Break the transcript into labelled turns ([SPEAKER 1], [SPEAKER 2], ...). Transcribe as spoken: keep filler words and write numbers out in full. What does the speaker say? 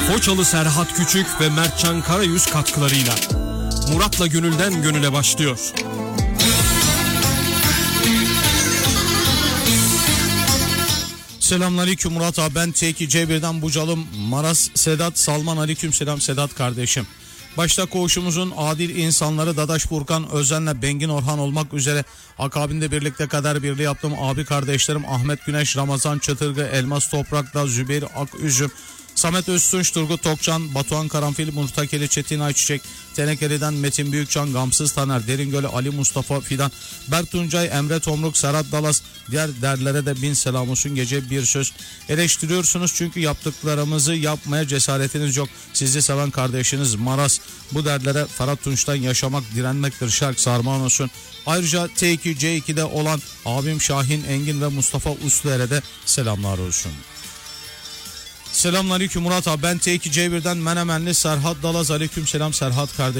[SPEAKER 1] Foçalı Serhat Küçük ve Mertcan Karayüz katkılarıyla Murat'la Gönülden Gönüle başlıyor.
[SPEAKER 2] Selamünaleyküm Murat abi, ben T iki C bir'den Bucalım Maras Sedat Salman. Aleyküm selam Sedat kardeşim. Başta koğuşumuzun adil insanları Dadaş Burkan Özen'le Bengin Orhan olmak üzere akabinde birlikte kader birliği yaptığım abi kardeşlerim Ahmet Güneş, Ramazan Çatırgı, Elmas Toprak'ta Zübeyir Aküzüm, Samet Öztunç, Turgut Tokcan, Batuhan Karanfil, Murtakeli Çetin Ayçiçek, Tenekeli'den Metin Büyükcan, Gamsız Taner, Deringöl'e Ali Mustafa Fidan, Berk Tuncay, Emre Tomruk, Serhat Dalas, diğer derlere de bin selam olsun. Gece bir söz eleştiriyorsunuz çünkü yaptıklarımızı yapmaya cesaretiniz yok. Sizi seven kardeşiniz Maras. Bu derlere Ferhat Tunç'tan yaşamak direnmektir şarkı armağan olsun. Ayrıca T iki C iki'de olan abim Şahin Engin ve Mustafa Usluer'e de selamlar olsun. Selamünaleyküm Murat abi, ben T iki C bir'den Menemenli Serhat Dalaz. Aleyküm selam Serhat kardeşim.